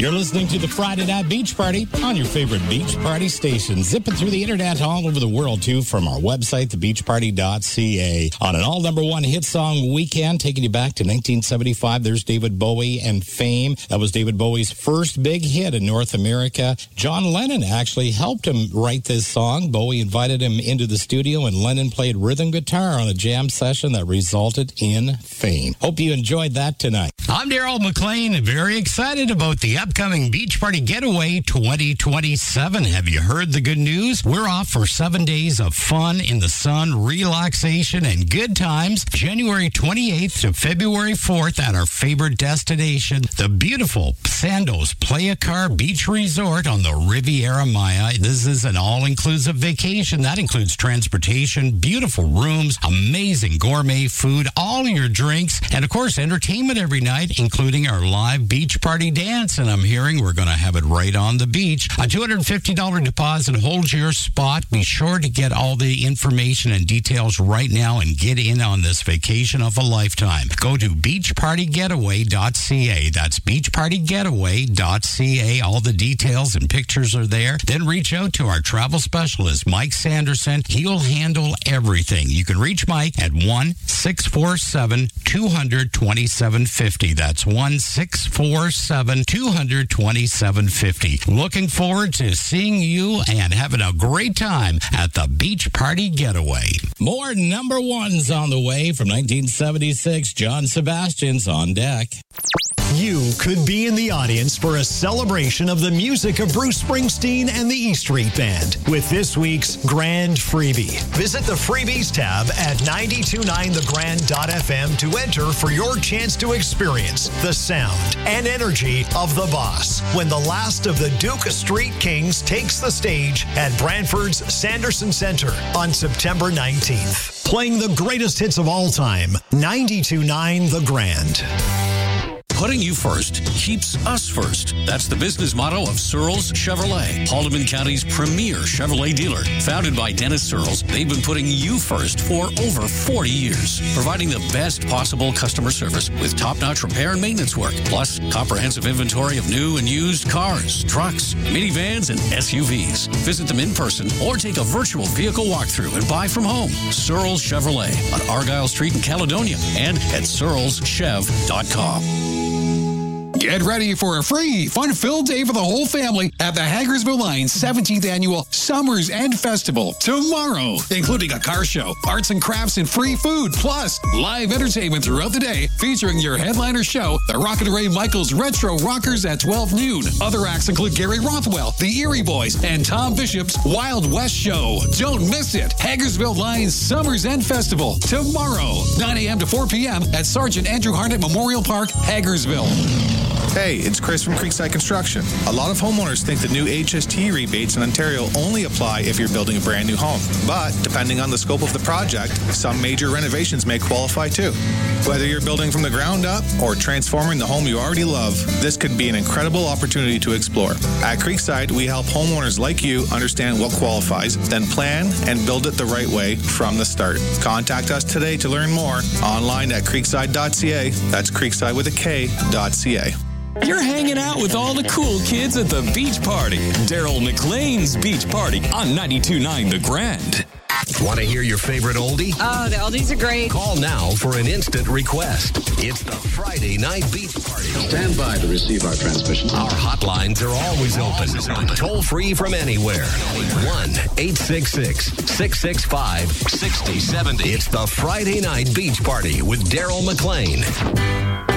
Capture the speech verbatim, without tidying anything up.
You're listening to the Friday Night Beach Party on your favorite beach party station. Zipping through the internet all over the world, too, from our website, the beach party dot c a. On an all number one hit song weekend, taking you back to nineteen seventy-five, there's David Bowie and Fame. That was David Bowie's first big hit in North America. John Lennon actually helped him write this song. Bowie invited him into the studio, and Lennon played rhythm guitar on a jam session that resulted in Fame. Hope you enjoyed that tonight. I'm Daryl McLean, very excited about the upcoming Beach Party Getaway twenty twenty-seven. Have you heard the good news? We're off for seven days of fun in the sun, relaxation, and good times, January twenty-eighth to February fourth at our favorite destination, the beautiful Sandos Playa Car Beach Resort on the Riviera Maya. This is an all-inclusive vacation. That includes transportation, beautiful rooms, amazing gourmet food, all your drinks, and of course, entertainment every night, including our live beach party dance. And I'm hearing we're going to have it right on the beach. A two hundred fifty dollars deposit holds your spot. Be sure to get all the information and details right now and get in on this vacation of a lifetime. Go to beach party getaway dot c a. That's beach party getaway dot c a. All the details and pictures are there. Then reach out to our travel specialist, Mike Sanderson. He'll handle everything. You can reach Mike at one six four seven two hundred twenty-seven fifty. That's one six four seven two hundred twenty-seven fifty. Looking forward to seeing you and having a great time at the Beach Party Getaway. More number ones on the way from nineteen seventy-six. John Sebastian's on deck. You could be in the audience for a celebration of the music of Bruce Springsteen and the E Street Band with this week's Grand Freebie. Visit the Freebies tab at nine two nine the grand dot f m to enter for your chance to experience the sound and energy of the boss when the last of the Duke Street Kings takes the stage at Brantford's Sanderson Center on September nineteenth. Playing the greatest hits of all time, ninety-two point nine The Grand. Putting you first keeps us first. That's the business motto of Searles Chevrolet, Haldeman County's premier Chevrolet dealer. Founded by Dennis Searles, they've been putting you first for over forty years, providing the best possible customer service with top-notch repair and maintenance work, plus comprehensive inventory of new and used cars, trucks, minivans, and S U Vs. Visit them in person or take a virtual vehicle walkthrough and buy from home. Searles Chevrolet on Argyle Street in Caledonia and at searles chev dot com. Get ready for a free, fun-filled day for the whole family at the Hagersville Line's seventeenth Annual Summers End Festival tomorrow, including a car show, arts and crafts, and free food, plus live entertainment throughout the day featuring your headliner show, the Rocket Ray Michaels Retro Rockers at twelve noon. Other acts include Gary Rothwell, the Erie Boys, and Tom Bishop's Wild West Show. Don't miss it. Hagersville Line's Summers End Festival tomorrow, nine a.m. to four p.m. at Sergeant Andrew Harnett Memorial Park, Hagersville. Hey, it's Chris from Creekside Construction. A lot of homeowners think the new H S T rebates in Ontario only apply if you're building a brand new home. But depending on the scope of the project, some major renovations may qualify too. Whether you're building from the ground up or transforming the home you already love, this could be an incredible opportunity to explore. At Creekside, we help homeowners like you understand what qualifies, then plan and build it the right way from the start. Contact us today to learn more online at creekside dot c a. That's creekside with a K dot C A. You're hanging out with all the cool kids at the beach party. Daryl McLean's Beach Party on ninety-two point nine The Grand. Want to hear your favorite oldie? Oh, the oldies are great. Call now for an instant request. It's the Friday Night Beach Party. Stand by to receive our transmission. Our hotlines are always open. Toll free from anywhere. one eight six six, six six five, six zero seven zero. It's the Friday Night Beach Party with Daryl McLean.